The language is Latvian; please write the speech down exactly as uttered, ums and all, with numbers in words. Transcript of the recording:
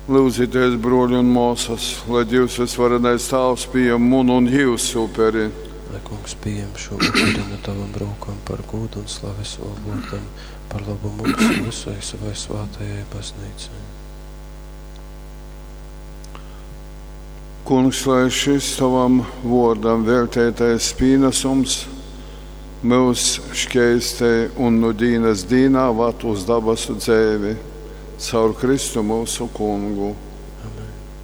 Lūzīties, broļi un mūsas, lai Dievs visvarenais Tēvs pieņem munu un jūsu uperi. Lai Kungs pieņem šo uperi no tavam braukam par godu un slaves valdam, par labu mums un visai savai svātajai baznīcai. Kungs, lai šis tavam vārdam veltītais pienesums mūs šķēstē un no dīnas dīnā vat uz dabasu dzēvi, caur Kristu mūsu Kungu.